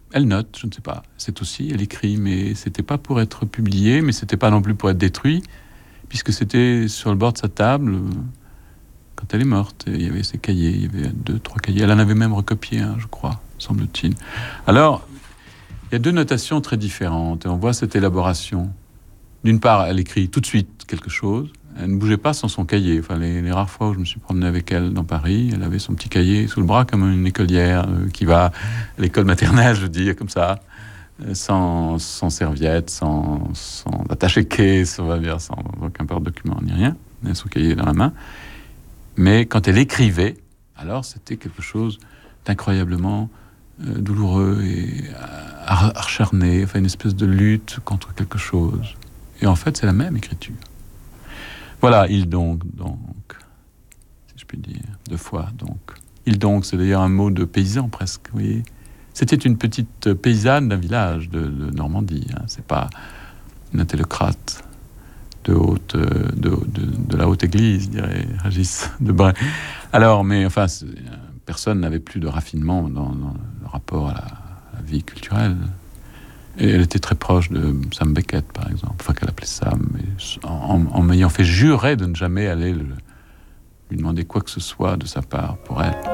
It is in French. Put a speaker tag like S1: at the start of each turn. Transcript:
S1: Elle note, je ne sais pas. C'est aussi, elle écrit, mais c'était pas pour être publié, mais c'était pas non plus pour être détruit, puisque c'était sur le bord de sa table quand elle est morte. Il y avait ses cahiers, il y avait 2, 3 cahiers. Elle en avait même recopié un, je crois, semble-t-il. Alors, il y a deux notations très différentes, et on voit cette élaboration. D'une part, elle écrit tout de suite quelque chose. Elle ne bougeait pas sans son cahier. Enfin, les rares fois où je me suis promené avec elle dans Paris, elle avait son petit cahier sous le bras comme une écolière qui va à l'école maternelle, je veux dire, comme ça, sans serviette, sans attaché-case, on va dire, sans aucun porte-document ni rien. Elle a son cahier dans la main. Mais quand elle écrivait, alors c'était quelque chose d'incroyablement douloureux et acharné, enfin une espèce de lutte contre quelque chose. Et en fait, c'est la même écriture. Voilà, il donc, si je puis dire, 2 fois donc. Il donc, c'est d'ailleurs un mot de paysan presque, vous voyez. C'était une petite paysanne d'un village de Normandie, hein. C'est pas une intellocrate de la haute église, dirait Régis Debray. Alors, mais enfin, personne n'avait plus de raffinement dans le rapport à la vie culturelle. Et elle était très proche de Sam Beckett, par exemple, enfin qu'elle appelait Sam, en m'ayant fait jurer de ne jamais aller lui demander quoi que ce soit de sa part pour elle.